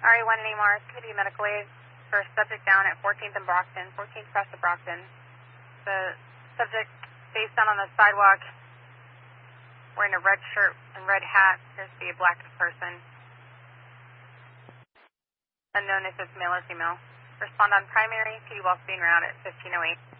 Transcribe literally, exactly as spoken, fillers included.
R A one and A Mars, committee medical aid for subject down at fourteenth and Brockton, fourteenth Crest of Brockton. The subject face down on the sidewalk, wearing a red shirt and red hat, appears to be a black person. Unknown if it's male or female. Respond on primary, P D Walk being route at fifteen oh eight.